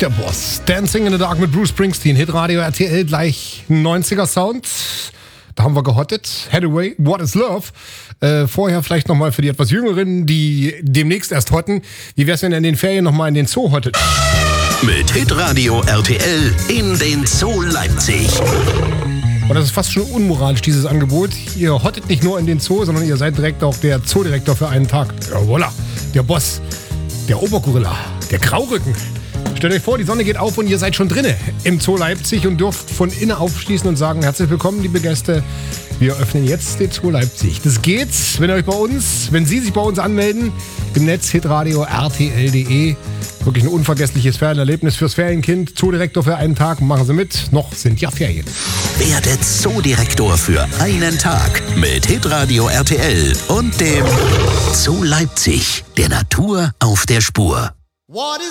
der Boss. Dancing in the Dark mit Bruce Springsteen. Hitradio RTL, gleich 90er Sound. Da haben wir gehottet. Hathaway, What is Love? Vorher vielleicht nochmal für die etwas Jüngeren, die demnächst erst hotten. Wie wär's, wenn ihr in den Ferien nochmal in den Zoo hottet? Mit Hitradio RTL in den Zoo Leipzig. Und das ist fast schon unmoralisch, dieses Angebot. Ihr hottet nicht nur in den Zoo, sondern ihr seid direkt auch der Zoodirektor für einen Tag. Ja, voilà. Der Boss, der Obergorilla, der Graurücken. Stellt euch vor, die Sonne geht auf und ihr seid schon drinne im Zoo Leipzig und dürft von innen aufschließen und sagen, herzlich willkommen, liebe Gäste. Wir öffnen jetzt den Zoo Leipzig. Das geht, wenn Sie sich bei uns anmelden, im Netz hitradio rtl.de. Wirklich ein unvergessliches Ferienerlebnis fürs Ferienkind. Zoodirektor für einen Tag, machen Sie mit. Noch sind ja Ferien. Werde Zoodirektor für einen Tag mit Hitradio RTL und dem Zoo Leipzig, der Natur auf der Spur. What is